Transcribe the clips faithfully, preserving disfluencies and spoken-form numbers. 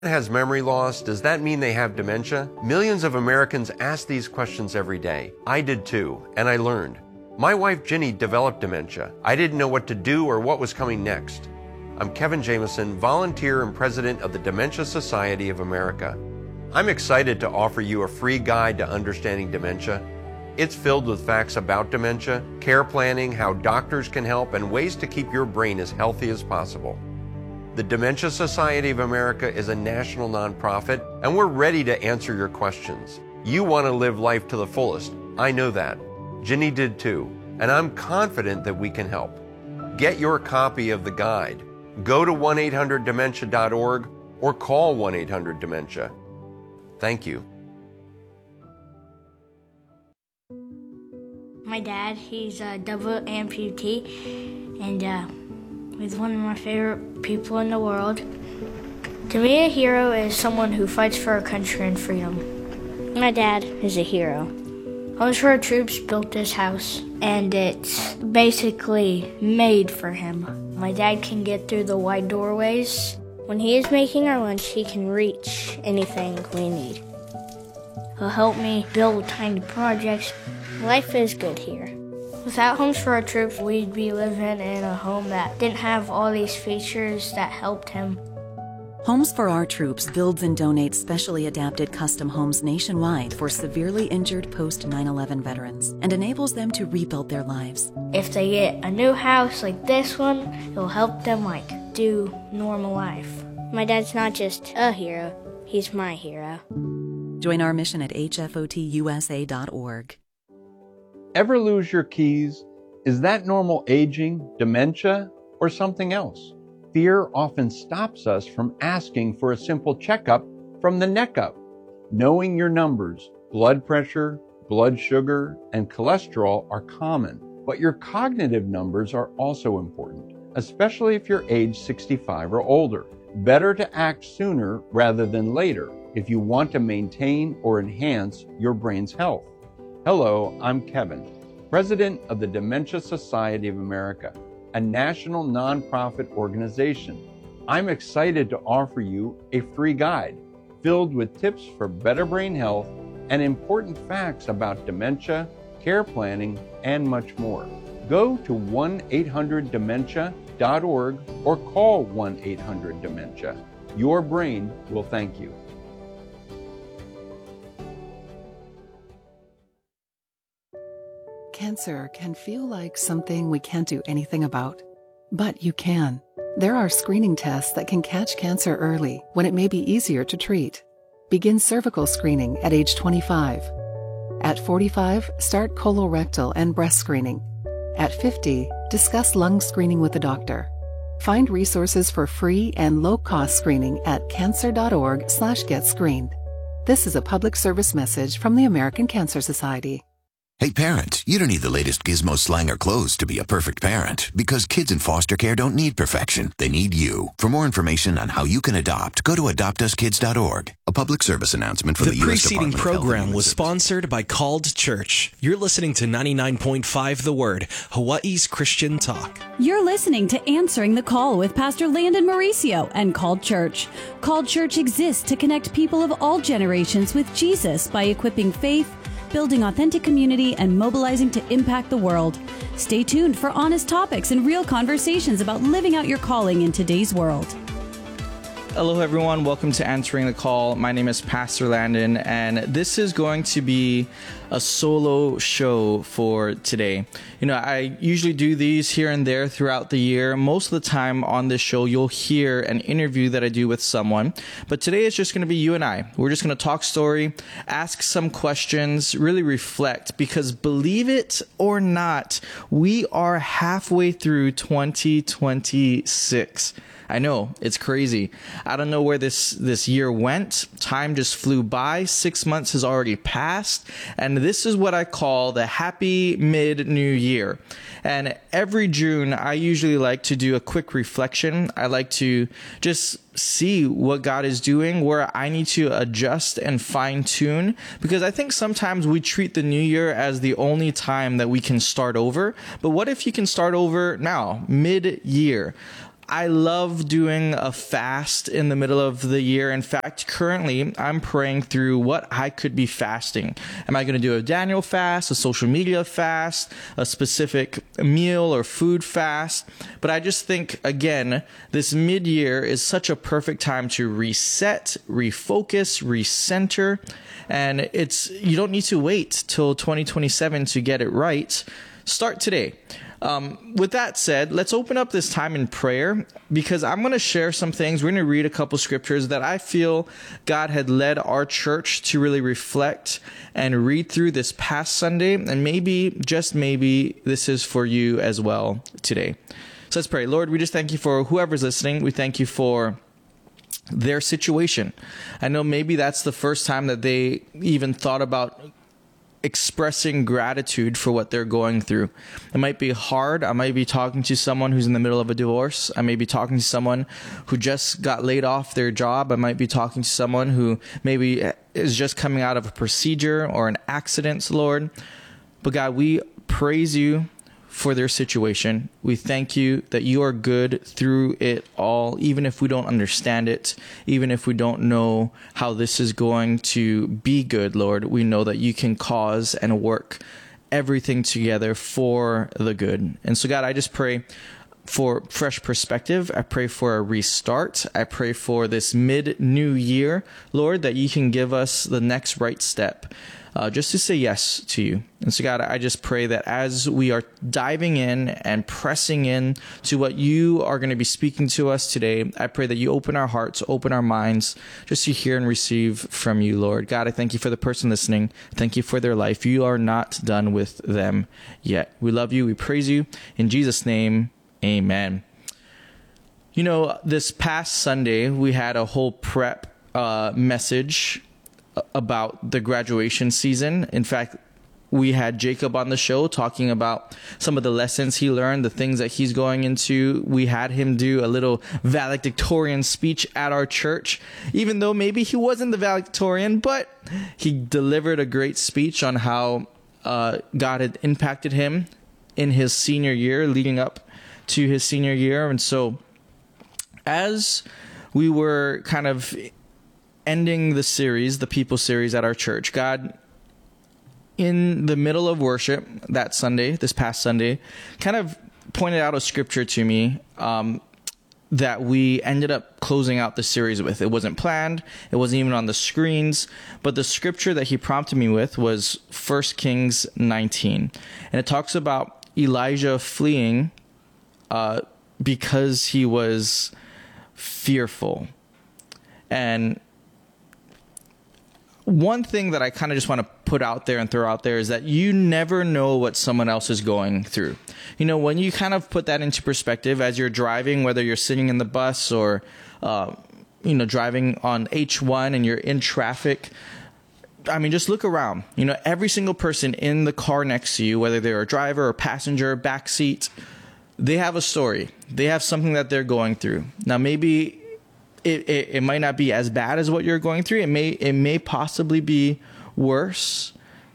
Has memory loss? Does that mean they have dementia? Millions of Americans ask these questions every day. I did too, and I learned. My wife Ginny developed dementia. I didn't know what to do or what was coming next. I'm Kevin Jameson, volunteer and president of the Dementia Society of America. I'm excited to offer you a free guide to understanding dementia. It's filled with facts about dementia, care planning, how doctors can help, and ways to keep your brain as healthy as possible. The Dementia Society of America is a national nonprofit, and we're ready to answer your questions. You want to live life to the fullest. I know that. Ginny did too, and I'm confident that we can help. Get your copy of the guide. Go to one eight hundred dementia dot org or call one eight hundred dementia. Thank you. My dad, he's a double amputee, and uh, he's one of my favorite people in the world. To me, a hero is someone who fights for our country and freedom. My dad is a hero. Homes for Our Troops built this house, and it's basically made for him. My dad can get through the wide doorways. When he is making our lunch, he can reach anything we need. He'll help me build tiny projects. Life is good here. Without Homes for Our Troops, we'd be living in a home that didn't have all these features that helped him. Homes for Our Troops builds and donates specially adapted custom homes nationwide for severely injured post nine eleven veterans and enables them to rebuild their lives. If they get a new house like this one, it'll help them like do normal life. My dad's not just a hero, he's my hero. Join our mission at H F O T U S A dot org. Ever lose your keys? Is that normal aging, dementia, or something else? Fear often stops us from asking for a simple checkup from the neck up. Knowing your numbers, blood pressure, blood sugar, and cholesterol are common, but your cognitive numbers are also important, especially if you're age sixty-five or older. Better to act sooner rather than later if you want to maintain or enhance your brain's health. Hello, I'm Kevin, president of the Dementia Society of America, a national nonprofit organization. I'm excited to offer you a free guide filled with tips for better brain health and important facts about dementia, care planning, and much more. Go to one eight hundred dementia dot org or call one eight hundred dementia. Your brain will thank you. Cancer can feel like something we can't do anything about, but you can. There are screening tests that can catch cancer early when it may be easier to treat. Begin cervical screening at age twenty-five. At forty-five, start colorectal and breast screening. At fifty, discuss lung screening with a doctor. Find resources for free and low-cost screening at cancer dot org slash get screened. This is a public service message from the American Cancer Society. Hey parent, you don't need the latest gizmo, slang, or clothes to be a perfect parent, because kids in foster care don't need perfection. They need you. For more information on how you can adopt, go to adopt us kids dot org. A public service announcement from the, the U S preceding Department of Health and program Human was Services. sponsored by Called Church. You're listening to ninety-nine point five The Word, Hawaii's Christian talk. You're listening to Answering the Call with Pastor Landon Mauricio and Called Church. Called Church exists to connect people of all generations with Jesus by equipping faith, building authentic community, and mobilizing to impact the world. Stay tuned for honest topics and real conversations about living out your calling in today's world. Hello, everyone. Welcome to Answering the Call. My name is Pastor Landon, and this is going to be a solo show for today. You know, I usually do these here and there throughout the year. Most of the time on this show, you'll hear an interview that I do with someone. But today it's just going to be you and I. We're just going to talk story, ask some questions, really reflect, because believe it or not, we are halfway through twenty twenty-six. I know, it's crazy. I don't know where this, this year went. Time just flew by. Six months has already passed. And this is what I call the happy mid-new year. And every June, I usually like to do a quick reflection. I like to just see what God is doing, where I need to adjust and fine tune, because I think sometimes we treat the new year as the only time that we can start over. But what if you can start over now, mid-year? I love doing a fast in the middle of the year. In fact, currently I'm praying through what I could be fasting. Am I going to do a Daniel fast, a social media fast, a specific meal or food fast? But I just think, again, this mid-year is such a perfect time to reset, refocus, recenter. And it's, you don't need to wait till twenty twenty-seven to get it right. Start today. Um, with that said, let's open up this time in prayer, because I'm going to share some things. We're going to read a couple scriptures that I feel God had led our church to really reflect and read through this past Sunday. And maybe, just maybe, this is for you as well today. So let's pray. Lord, we just thank you for whoever's listening. We thank you for their situation. I know maybe that's the first time that they even thought about expressing gratitude for what they're going through. It might be hard. I might be talking to someone who's in the middle of a divorce. I may be talking to someone who just got laid off their job. I might be talking to someone who maybe is just coming out of a procedure or an accident, Lord. But God, we praise you for their situation. We thank you that you are good through it all, even if we don't understand it, even if we don't know how this is going to be good, Lord. We know that you can cause and work everything together for the good. And so, God, I just pray for fresh perspective. I pray for a restart. I pray for this mid-new year, Lord, that you can give us the next right step. Uh, just to say yes to you. And so, God, I just pray that as we are diving in and pressing in to what you are going to be speaking to us today, I pray that you open our hearts, open our minds, just to hear and receive from you, Lord. God, I thank you for the person listening. Thank you for their life. You are not done with them yet. We love you. We praise you. In Jesus' name, amen. You know, this past Sunday, we had a whole prep uh, message about the graduation season. In fact, we had Jacob on the show talking about some of the lessons he learned, the things that he's going into. We had him do a little valedictorian speech at our church, even though maybe he wasn't the valedictorian, but he delivered a great speech on how uh, God had impacted him in his senior year, leading up to his senior year. And so as we were kind of ending the series, the People series at our church, God, in the middle of worship that Sunday, this past Sunday, kind of pointed out a scripture to me um, that we ended up closing out the series with. It wasn't planned. It wasn't even on the screens. But the scripture that he prompted me with was First Kings nineteen. And it talks about Elijah fleeing uh, because he was fearful. And one thing that I kind of just want to put out there and throw out there is that you never know what someone else is going through. You know, when you kind of put that into perspective as you're driving, whether you're sitting in the bus or, uh, you know, driving on H one and you're in traffic, I mean, just look around. You know, every single person in the car next to you, whether they're a driver or passenger, backseat, they have a story. They have something that they're going through. Now, maybe It, it it might not be as bad as what you're going through. It may it may possibly be worse.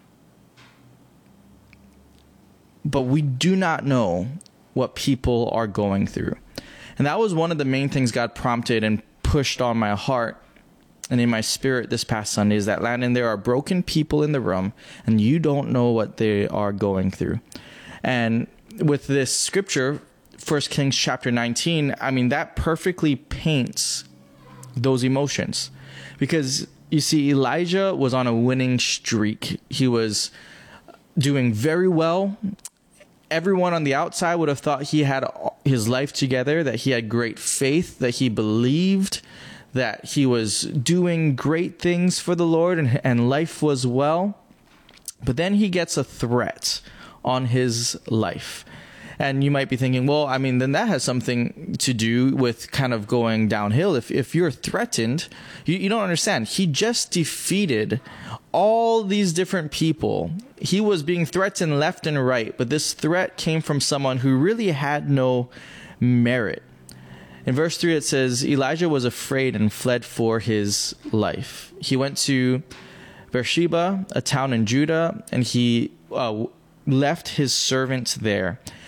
But we do not know what people are going through. And that was one of the main things God prompted and pushed on my heart and in my spirit this past Sunday, is that, Landon, there are broken people in the room and you don't know what they are going through. And with this scripture, First Kings chapter nineteen, I mean, that perfectly paints those emotions, because you see, Elijah was on a winning streak. He was doing very well. Everyone on the outside would have thought he had his life together, that he had great faith, that he believed, that he was doing great things for the Lord, and, and life was well. But then he gets a threat on his life. And you might be thinking, well, I mean, then that has something to do with kind of going downhill. If if you're threatened, you, you don't understand. He just defeated all these different people. He was being threatened left and right, but this threat came from someone who really had no merit. In verse three, it says, Elijah was afraid and fled for his life. He went to Beersheba, a town in Judah, and he uh, left his servant there.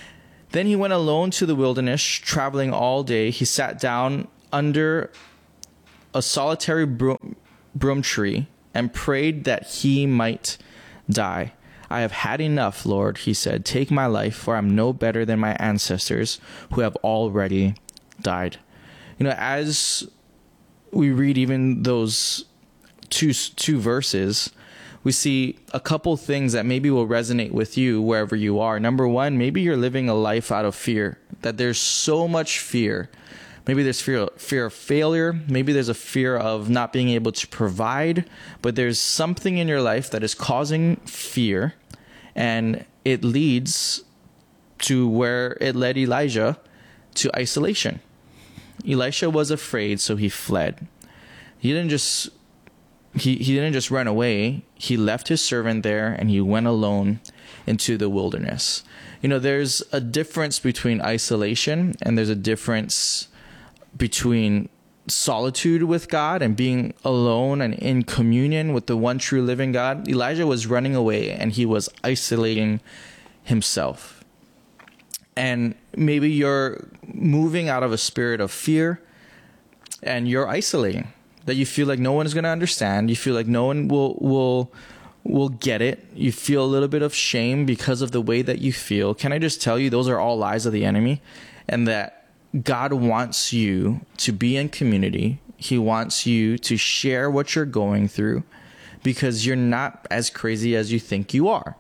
Then he went alone to the wilderness, traveling all day. He sat down under a solitary broom, broom tree and prayed that he might die. I have had enough, Lord, he said. Take my life, for I'm no better than my ancestors who have already died. You know, as we read even those two two verses, we see a couple things that maybe will resonate with you wherever you are. Number one, maybe you're living a life out of fear, that there's so much fear. Maybe there's fear, fear of failure. Maybe there's a fear of not being able to provide, but there's something in your life that is causing fear, and it leads to where it led Elijah, to isolation. Elisha was afraid, so he fled. He didn't just He, he didn't just run away. He left his servant there and he went alone into the wilderness. You know, there's a difference between isolation and there's a difference between solitude with God and being alone and in communion with the one true living God. Elijah was running away and he was isolating himself. And maybe you're moving out of a spirit of fear and you're isolating. That you feel like no one is going to understand. You feel like no one will will will get it. You feel a little bit of shame because of the way that you feel. Can I just tell you, those are all lies of the enemy, and that God wants you to be in community. He wants you to share what you're going through because you're not as crazy as you think you are.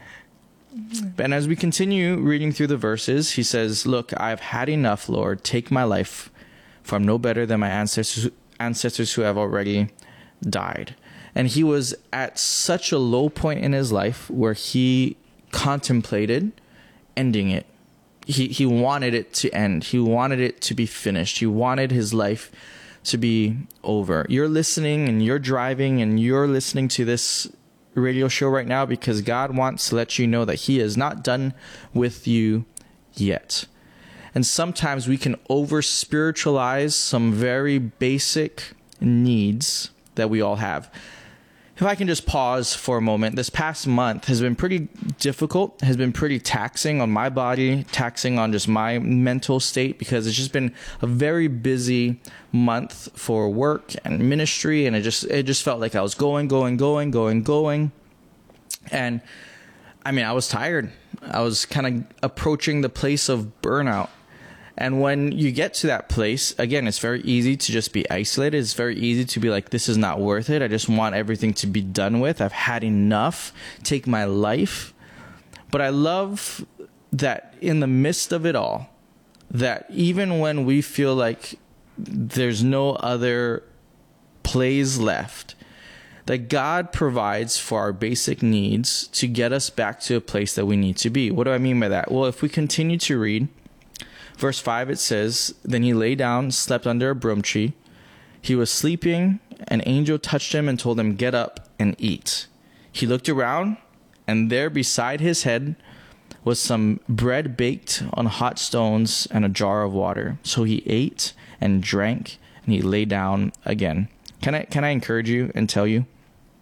And as we continue reading through the verses, he says, look, I've had enough, Lord. Take my life, for I'm no better than my ancestors ancestors who have already died. And he was at such a low point in his life where he contemplated ending it. He he wanted it to end. He wanted it to be finished. He wanted his life to be over. You're listening and you're driving and you're listening to this radio show right now because God wants to let you know that he is not done with you yet. And sometimes we can over spiritualize some very basic needs that we all have. If I can just pause for a moment, this past month has been pretty difficult, has been pretty taxing on my body, taxing on just my mental state, because it's just been a very busy month for work and ministry. And it just, it just felt like I was going, going, going, going, going. And I mean, I was tired. I was kind of approaching the place of burnout. And when you get to that place, again, it's very easy to just be isolated. It's very easy to be like, this is not worth it. I just want everything to be done with. I've had enough. Take my life. But I love that in the midst of it all, that even when we feel like there's no other plays left, that God provides for our basic needs to get us back to a place that we need to be. What do I mean by that? Well, if we continue to read, verse five, it says, then he lay down, slept under a broom tree. He was sleeping. An angel touched him and told him, get up and eat. He looked around, and there beside his head was some bread baked on hot stones and a jar of water. So he ate and drank, and he lay down again. Can I, can I encourage you and tell you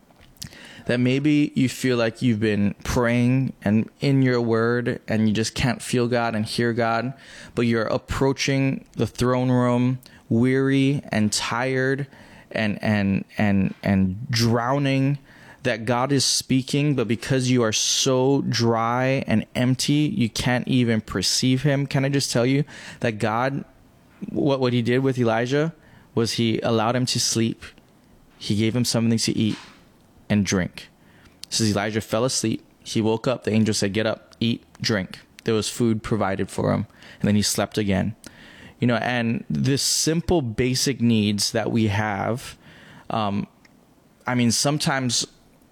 that maybe you feel like you've been praying and in your word and you just can't feel God and hear God, but you're approaching the throne room weary and tired and and and and drowning, that God is speaking, but because you are so dry and empty, you can't even perceive him. Can I just tell you that God, what, what he did with Elijah was he allowed him to sleep. He gave him something to eat and drink. It says Elijah fell asleep. He woke up. The angel said, get up, eat, drink. There was food provided for him. And then he slept again. You know, and this simple basic needs that we have, um, I mean, sometimes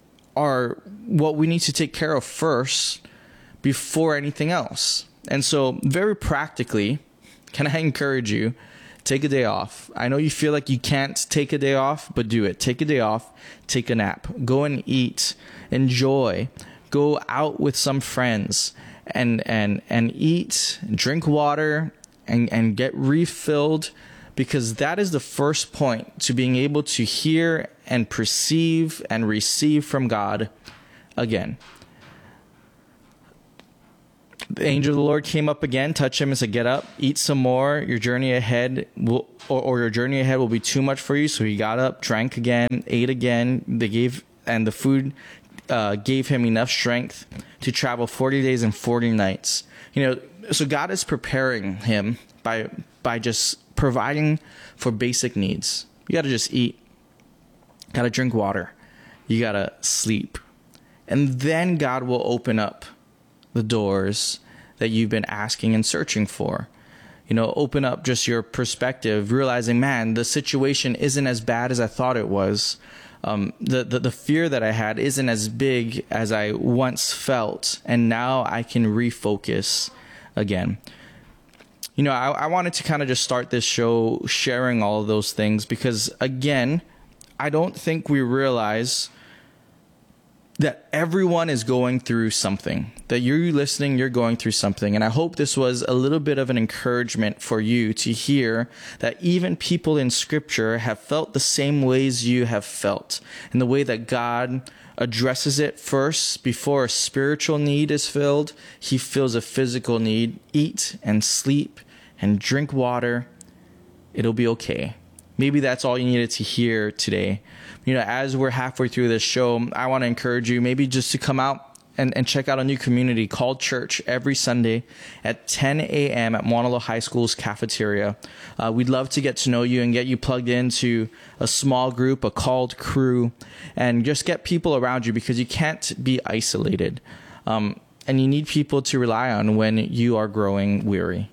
are what we need to take care of first before anything else. And so very practically, can I encourage you, take a day off. I know you feel like you can't take a day off, but do it. Take a day off. Take a nap. Go and eat. Enjoy. Go out with some friends and and and eat. Drink water and and get refilled, because that is the first point to being able to hear and perceive and receive from God again. the angel of the Lord came up again, touched him and said, get up, eat some more. Your journey ahead will, or, or your journey ahead will be too much for you. So he got up, drank again, ate again. They gave, and the food uh, gave him enough strength to travel forty days and forty nights. You know, so God is preparing him by, by just providing for basic needs. You got to just eat, got to drink water, you got to sleep. And then God will open up the doors that you've been asking and searching for. You know, open up just your perspective, realizing, man, the situation isn't as bad as I thought it was. Um, the, the, the fear that I had isn't as big as I once felt. And now I can refocus again. You know, I, I wanted to kind of just start this show sharing all of those things because, again, I don't think we realize that everyone is going through something, that you're listening, you're going through something. And I hope this was a little bit of an encouragement for you to hear that even people in Scripture have felt the same ways you have felt, and the way that God addresses it first before a spiritual need is filled. He fills a physical need. Eat and sleep and drink water. It'll be okay. Maybe that's all you needed to hear today. You know, as we're halfway through this show, I want to encourage you maybe just to come out and, and check out a new community called Church every Sunday at ten a.m. at Mauna Loa High School's cafeteria. Uh, we'd love to get to know you and get you plugged into a small group, a called crew, and just get people around you because you can't be isolated. Um, and you need people to rely on when you are growing weary.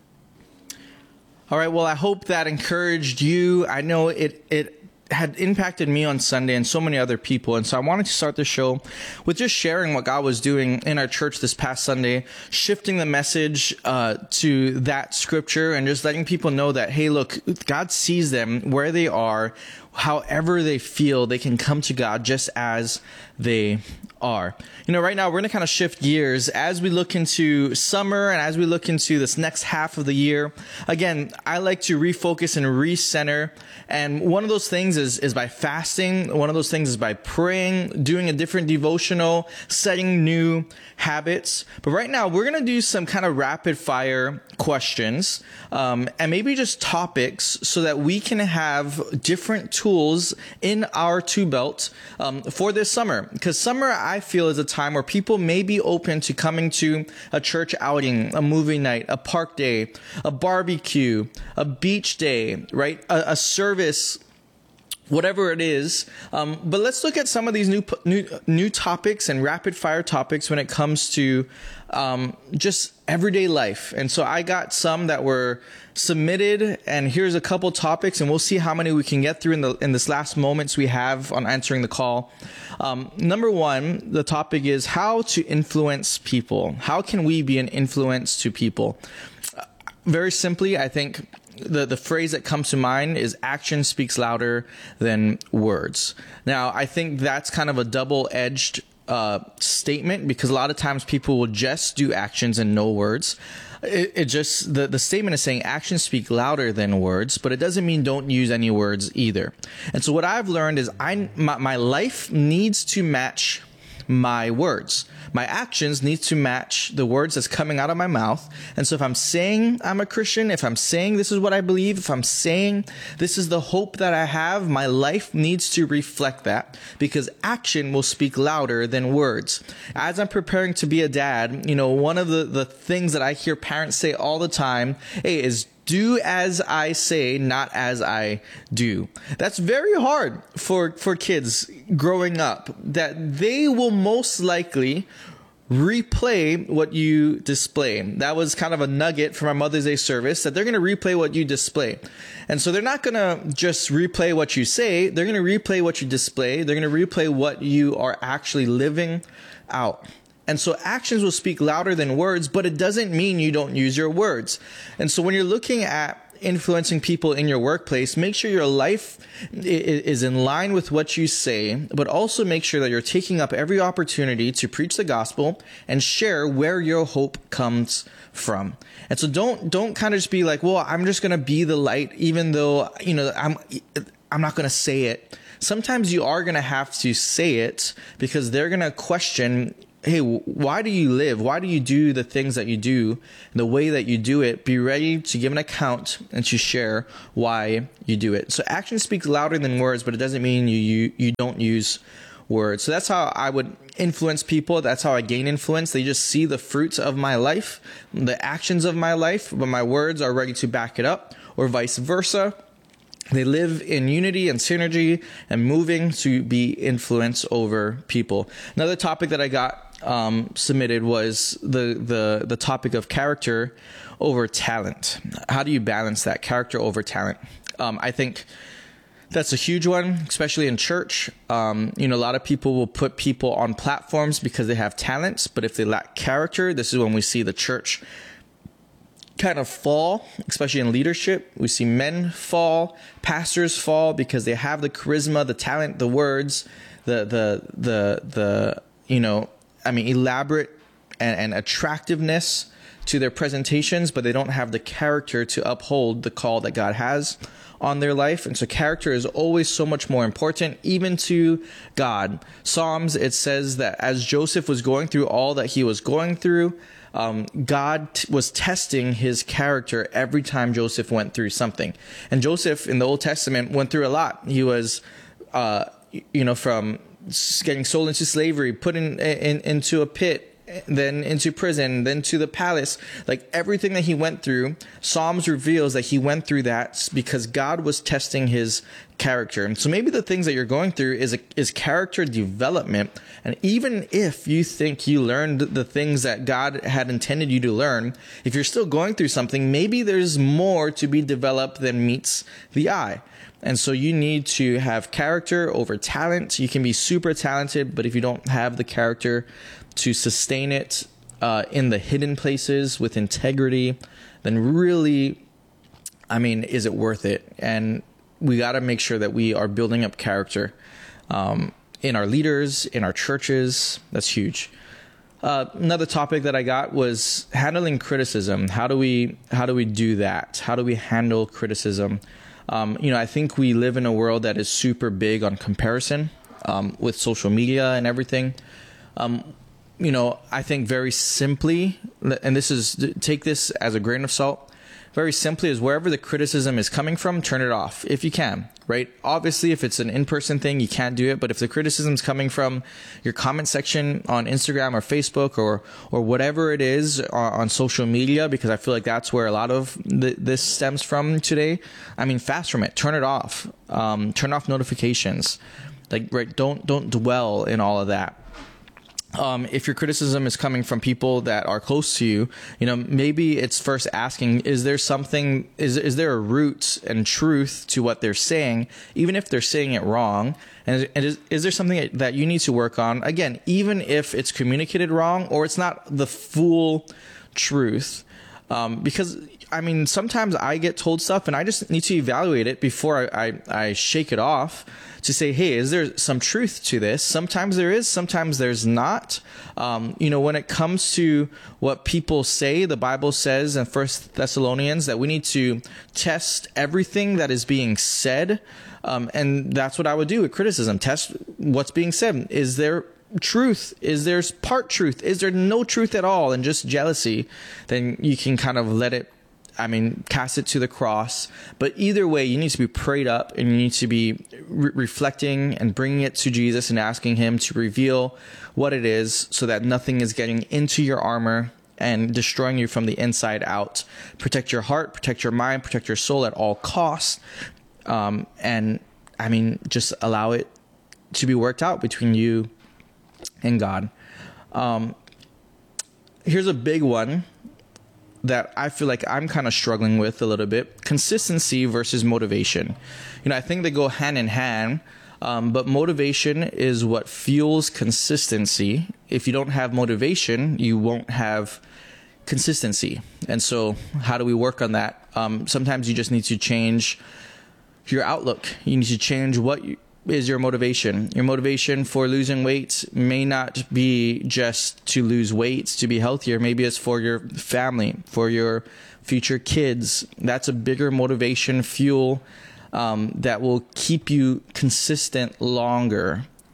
All right, well, I hope that encouraged you. I know it it had impacted me on Sunday and so many other people. And so I wanted to start the show with just sharing what God was doing in our church this past Sunday, shifting the message uh, to that scripture and just letting people know that, hey, look, God sees them where they are, however they feel, they can come to God just as they are. You know, right now we're going to kind of shift gears as we look into summer and as we look into this next half of the year. Again, I like to refocus and recenter. And one of those things is, is by fasting. One of those things is by praying, doing a different devotional, setting new habits. But right now we're going to do some kind of rapid fire questions um, and maybe just topics so that we can have different tools in our tool belt um, for this summer. Because summer, I feel, is a time where people may be open to coming to a church outing, a movie night, a park day, a barbecue, a beach day, right? A, a service, whatever it is. Um, but let's look at some of these new, new, new topics and rapid fire topics when it comes to um, just everyday life. And so I got some that were submitted, and here's a couple topics, and we'll see how many we can get through in the in this last moments we have on answering the call. Um, number one, the topic is how to influence people. How can we be an influence to people? Uh, very simply, I think the the phrase that comes to mind is action speaks louder than words. Now, I think that's kind of a double-edged uh, statement, because a lot of times people will just do actions and no words. It, it just, the, the statement is saying actions speak louder than words, but it doesn't mean don't use any words either. And so what I've learned is I, my, my life needs to match my words. My actions need to match the words that's coming out of my mouth. And so if I'm saying I'm a Christian, if I'm saying this is what I believe, if I'm saying this is the hope that I have, my life needs to reflect that, because action will speak louder than words. As I'm preparing to be a dad, you know, one of the, the things that I hear parents say all the time, hey, is do as I say, not as I do. That's very hard for, for kids growing up, that they will most likely replay what you display. That was kind of a nugget from our Mother's Day service, that they're going to replay what you display. And so they're not going to just replay what you say. They're going to replay what you display. They're going to replay what you are actually living out. And so actions will speak louder than words, but it doesn't mean you don't use your words. And so when you're looking at influencing people in your workplace, make sure your life is in line with what you say, but also make sure that you're taking up every opportunity to preach the gospel and share where your hope comes from. And so don't don't kind of just be like, well, I'm just going to be the light, even though, you know, I'm I'm not going to say it. Sometimes you are going to have to say it, because they're going to question hey, why do you live? Why do you do the things that you do, the way that you do it? Be ready to give an account and to share why you do it. So action speaks louder than words, but it doesn't mean you you, you don't use words. So that's how I would influence people. That's how I gain influence. They just see the fruits of my life, the actions of my life, but my words are ready to back it up, or vice versa. They live in unity and synergy and moving to be influence over people. Another topic that I got um, submitted was the, the, the topic of character over talent. How do you balance that, character over talent? Um, I think that's a huge one, especially in church. Um, you know, a lot of people will put people on platforms because they have talents, but if they lack character, this is when we see the church kind of fall, especially in leadership. We see men fall, pastors fall because they have the charisma, the talent, the words, the the the the you know, I mean, elaborate and, and attractiveness to their presentations, but they don't have the character to uphold the call that God has on their life. And so character is always so much more important, even to God. Psalms, it says that as Joseph was going through all that he was going through, Um, God t- was testing his character every time Joseph went through something. And Joseph in the Old Testament went through a lot. He was, uh, you know, from getting sold into slavery, put in, in, into a pit, then into prison, then to the palace. Like everything that he went through, Psalms reveals that he went through that because God was testing his character. And so maybe the things that you're going through is a, is character development. And even if you think you learned the things that God had intended you to learn, if you're still going through something, maybe there's more to be developed than meets the eye. And so you need to have character over talent. You can be super talented, but if you don't have the character to sustain it uh, in the hidden places with integrity, then really, I mean, is it worth it? And we got to make sure that we are building up character um, in our leaders, in our churches. That's huge. Uh, another topic that I got was handling criticism. How do we how do we do that? How do we handle criticism? Um, you know, I think we live in a world that is super big on comparison um, with social media and everything. Um, you know, I think very simply, and this is, take this as a grain of salt, very simply is wherever the criticism is coming from, turn it off if you can, right? Obviously, if it's an in-person thing, you can't do it. But if the criticism is coming from your comment section on Instagram or Facebook or or whatever it is on, on social media, because I feel like that's where a lot of th- this stems from today, I mean, fast from it. Turn it off. Um, turn off notifications. Like, right? Don't don't dwell in all of that. Um, if your criticism is coming from people that are close to you, you know, maybe it's first asking, is there something, is, is there a root and truth to what they're saying, even if they're saying it wrong? And, and is, is there something that you need to work on? Again, even if it's communicated wrong or it's not the full truth. Um, because, I mean, sometimes I get told stuff and I just need to evaluate it before I, I, I shake it off to say, hey, is there some truth to this? Sometimes there is, sometimes there's not. Um, you know, when it comes to what people say, the Bible says in First Thessalonians that we need to test everything that is being said. Um, and that's what I would do with criticism. Test what's being said. Is there truth? Is there part truth? Is there no truth at all and just jealousy? Then you can kind of let it, I mean, cast it to the cross. But either way, you need to be prayed up and you need to be re- reflecting and bringing it to Jesus and asking him to reveal what it is so that nothing is getting into your armor and destroying you from the inside out. Protect your heart, protect your mind, protect your soul at all costs. Um, and I mean, just allow it to be worked out between you and God. Um, here's a big one that I feel like I'm kind of struggling with a little bit. Consistency versus motivation. You know, I think they go hand in hand, um, but motivation is what fuels consistency. If you don't have motivation, you won't have consistency. And so how do we work on that? Um, sometimes you just need to change your outlook. You need to change what you, is your motivation. Your motivation for losing weight may not be just to lose weight, to be healthier. Maybe it's for your family, for your future kids. That's a bigger motivation fuel um, that will keep you consistent longer.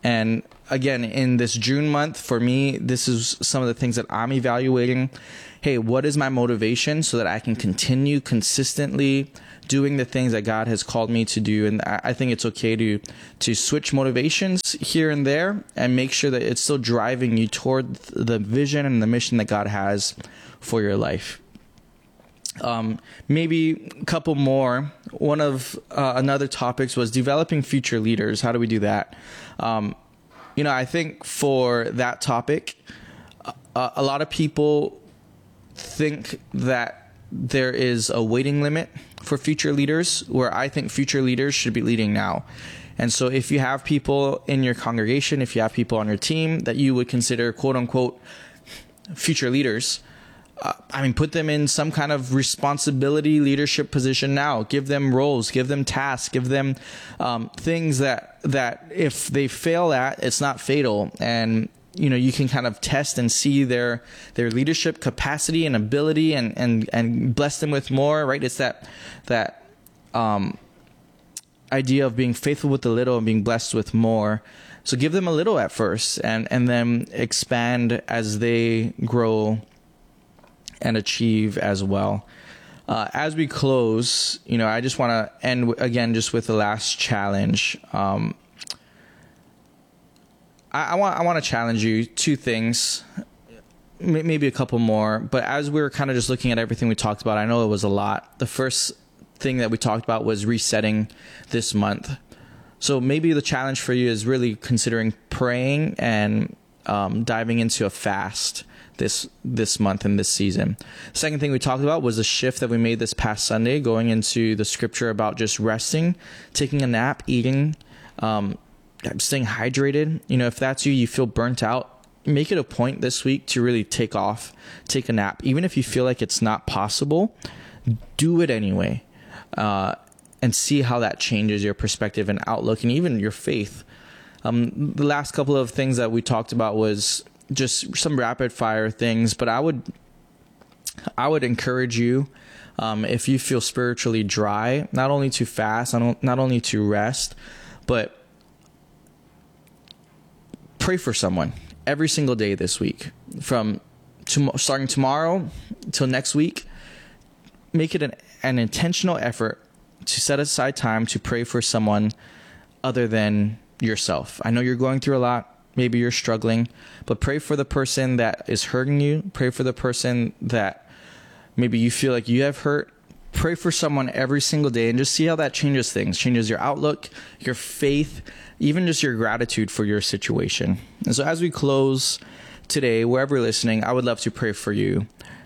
And again, in this June month, for me, this is some of the things that I'm evaluating. Hey, what is my motivation so that I can continue consistently doing the things that God has called me to do? And I think it's okay to to switch motivations here and there and make sure that it's still driving you toward the vision and the mission that God has for your life. Um, maybe a couple more. One of uh, another topics was developing future leaders. How do we do that? Um, you know, I think for that topic, uh, a lot of people think that there is a waiting limit for future leaders, where I think future leaders should be leading now. And so if you have people in your congregation, if you have people on your team that you would consider quote unquote future leaders, Uh, I mean, put them in some kind of responsibility leadership position now. Give them roles, give them tasks, give them um, things that that if they fail at, it's not fatal. And, you know, you can kind of test and see their their leadership capacity and ability and, and, and bless them with more, right? It's that that um, idea of being faithful with the little and being blessed with more. So give them a little at first and, and then expand as they grow and achieve as well. Uh, as we close, you know, I just want to end w- again just with the last challenge. Um, I, I want I want to challenge you two things, m- maybe a couple more. But as we were kind of just looking at everything we talked about, I know it was a lot. The first thing that we talked about was resetting this month. So maybe the challenge for you is really considering praying and um, diving into a fast this this month and this season. Second thing we talked about was the shift that we made this past Sunday, going into the scripture about just resting, taking a nap, eating, um, staying hydrated. You know, if that's you, you feel burnt out, make it a point this week to really take off, take a nap. Even if you feel like it's not possible, do it anyway, uh, and see how that changes your perspective and outlook and even your faith. Um, the last couple of things that we talked about was just some rapid fire things, but I would, I would encourage you, um, if you feel spiritually dry, not only to fast, not, not only to rest, but pray for someone every single day this week, from to, starting tomorrow till next week. Make it an, an intentional effort to set aside time to pray for someone other than yourself. I know you're going through a lot. Maybe you're struggling, but pray for the person that is hurting you. Pray for the person that maybe you feel like you have hurt. Pray for someone every single day and just see how that changes things, changes your outlook, your faith, even just your gratitude for your situation. And so as we close today, wherever you're listening, I would love to pray for you.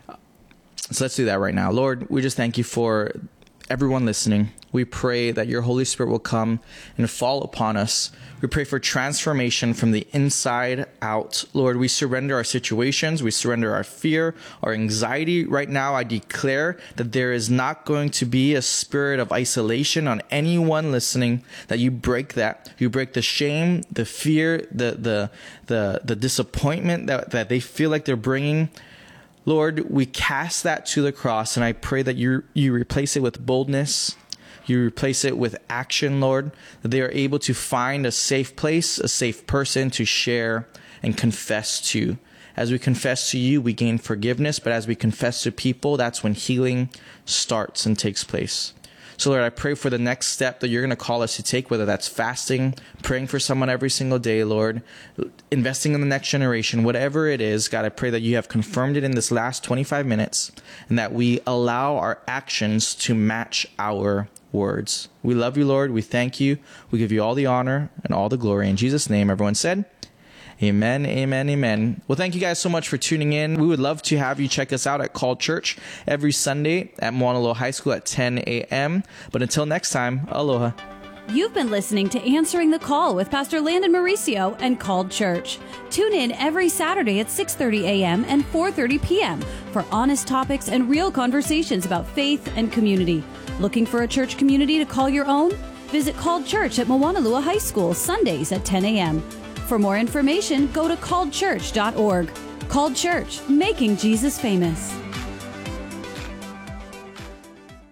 So let's do that right now. Lord, we just thank you for everyone listening. We pray that your Holy Spirit will come and fall upon us. We pray for transformation from the inside out. Lord, we surrender our situations. We surrender our fear, our anxiety. Right now, I declare that there is not going to be a spirit of isolation on anyone listening, that you break that. You break the shame, the fear, the the the, the disappointment that, that they feel like they're bringing. Lord, we cast that to the cross, and I pray that you you replace it with boldness. You replace it with action, Lord, that they are able to find a safe place, a safe person to share and confess to. As we confess to you, we gain forgiveness, but as we confess to people, that's when healing starts and takes place. So, Lord, I pray for the next step that you're going to call us to take, whether that's fasting, praying for someone every single day, Lord, investing in the next generation, whatever it is. God, I pray that you have confirmed it in this last twenty-five minutes and that we allow our actions to match our words. We love you, Lord. We thank you. We give you all the honor and all the glory. In Jesus' name, everyone said, amen, amen, amen. Well, thank you guys so much for tuning in. We would love to have you check us out at Called Church every Sunday at Moana Loa High School at ten a.m. But until next time, aloha. You've been listening to Answering the Call with Pastor Landon Mauricio and Called Church. Tune in every Saturday at six thirty a.m. and four thirty p.m. for honest topics and real conversations about faith and community. Looking for a church community to call your own? Visit Called Church at Moanalua High School Sundays at ten a.m. For more information, go to called church dot org. Called Church, making Jesus famous.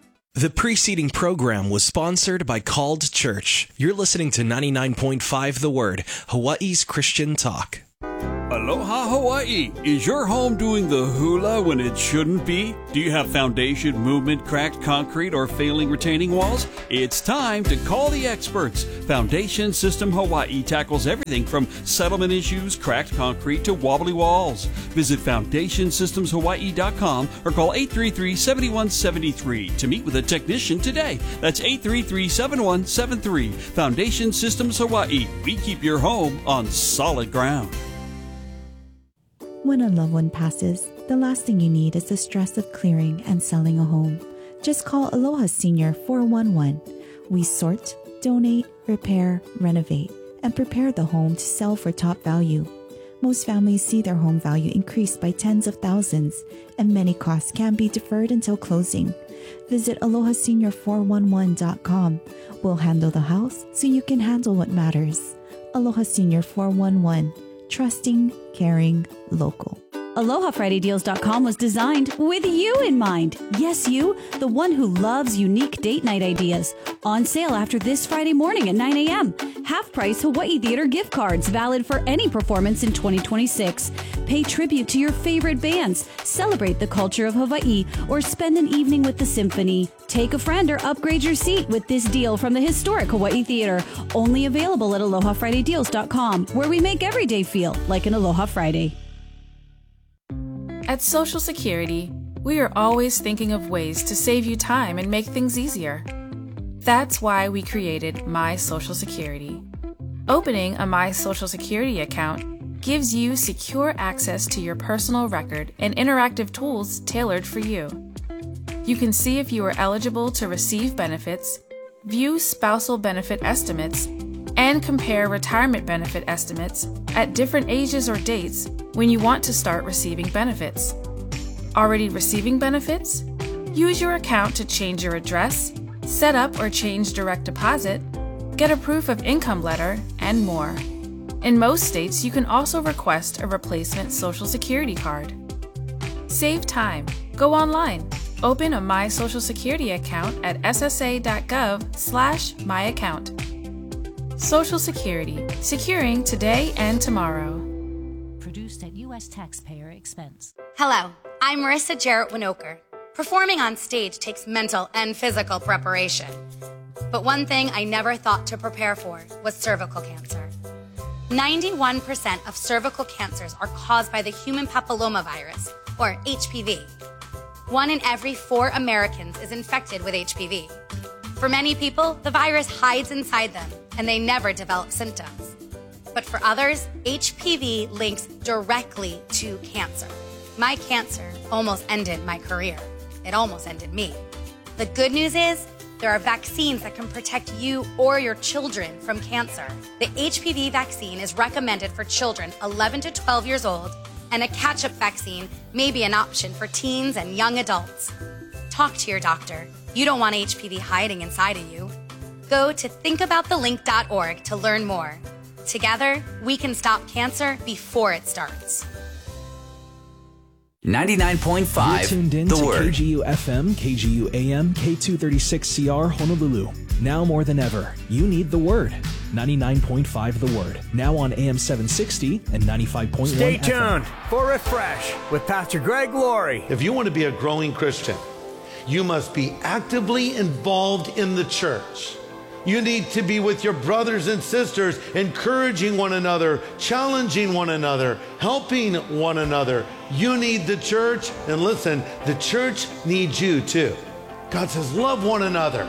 The preceding program was sponsored by Called Church. You're listening to ninety-nine point five The Word, Hawaii's Christian talk. Aloha Hawaii! Is your home doing the hula when it shouldn't be? Do you have foundation, movement, cracked concrete, or failing retaining walls? It's time to call the experts. Foundation System Hawaii tackles everything from settlement issues, cracked concrete, to wobbly walls. Visit foundation systems hawaii dot com or call eight three three, seven one seven three to meet with a technician today. That's eight three three, seven one seven three. Foundation Systems Hawaii. We keep your home on solid ground. When a loved one passes, the last thing you need is the stress of clearing and selling a home. Just call Aloha Senior four one one. We sort, donate, repair, renovate, and prepare the home to sell for top value. Most families see their home value increase by tens of thousands, and many costs can be deferred until closing. Visit aloha senior four one one dot com. We'll handle the house so you can handle what matters. Aloha Senior four one one. Trusting, caring, local. Aloha Friday Deals dot com was designed with you in mind. Yes, you, the one who loves unique date night ideas. On sale after this Friday morning at nine a.m. Half-price Hawaii Theater gift cards valid for any performance in twenty twenty-six. Pay tribute to your favorite bands, celebrate the culture of Hawaii, or spend an evening with the symphony. Take a friend or upgrade your seat with this deal from the historic Hawaii Theater. Only available at Aloha Friday Deals dot com, where we make every day feel like an Aloha Friday. At Social Security, we are always thinking of ways to save you time and make things easier. That's why we created My Social Security. Opening a My Social Security account gives you secure access to your personal record and interactive tools tailored for you. You can see if you are eligible to receive benefits, view spousal benefit estimates, and compare retirement benefit estimates at different ages or dates when you want to start receiving benefits. Already receiving benefits? Use your account to change your address, set up or change direct deposit, get a proof of income letter, and more. In most states, you can also request a replacement Social Security card. Save time. Go online. Open a My Social Security account at s s a dot gov slash my account. Social Security, securing today and tomorrow. Produced at U S taxpayer expense. Hello, I'm Marissa Jarrett Winoker. Performing on stage takes mental and physical preparation. But one thing I never thought to prepare for was cervical cancer. ninety-one percent of cervical cancers are caused by the human papillomavirus, or H P V. One in every four Americans is infected with H P V. For many people, the virus hides inside them, and they never develop symptoms. But for others, H P V links directly to cancer. My cancer almost ended my career. It almost ended me. The good news is, there are vaccines that can protect you or your children from cancer. The H P V vaccine is recommended for children eleven to twelve years old, and a catch-up vaccine may be an option for teens and young adults. Talk to your doctor. You don't want H P V hiding inside of you. Go to think about the link dot org to learn more. Together, we can stop cancer before it starts. ninety-nine point five You're tuned in The to Word. K G U F M, K G U A M, K two thirty-six C R Honolulu. Now more than ever, you need The Word. ninety-nine point five The Word. Now on A M seven sixty and ninety-five point one Stay F M. tuned for Refresh with Pastor Greg Laurie. If you want to be a growing Christian, you must be actively involved in the church. You need to be with your brothers and sisters, encouraging one another, challenging one another, helping one another. You need the church, and listen, the church needs you too. God says, love one another.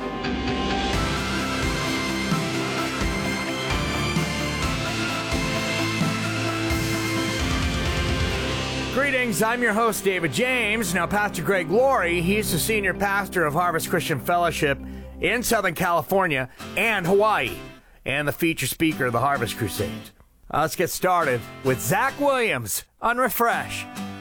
Greetings, I'm your host, David James. Now, Pastor Greg Laurie, he's the senior pastor of Harvest Christian Fellowship in Southern California and Hawaii, and the feature speaker of the Harvest Crusade. Uh, let's get started with Zach Williams on Refresh.